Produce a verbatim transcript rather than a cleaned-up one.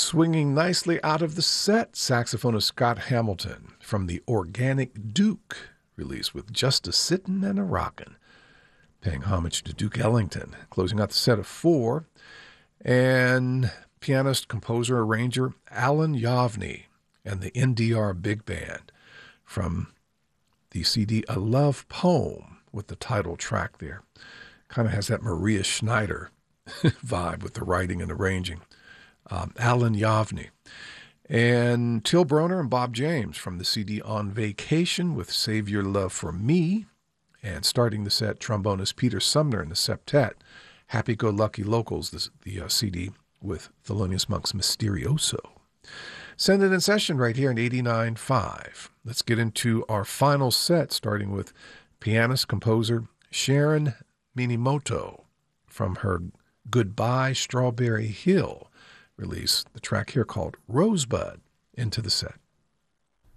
Swinging nicely out of the set, saxophonist Scott Hamilton from the Organic Duke release with Just a Sittin' and a Rockin', paying homage to Duke Ellington. Closing out the set of four, and pianist, composer, arranger Alan Yavney and the N D R Big Band from the C D A Love Poem with the title track there. Kind of has that Maria Schneider vibe with the writing and arranging. Um, Alan Yavney. And Till Broner and Bob James from the C D On Vacation with Save Your Love for Me. And starting the set, trombonist Peter Sumner and the Septet. Happy Go Lucky Locals, the, the uh, C D with Thelonious Monk's Mysterioso. Send it in session right here in eighty-nine point five. Let's get into our final set, starting with pianist, composer Sharon Minimoto from her Goodbye Strawberry Hill release, the track here called Rosebud, into the set.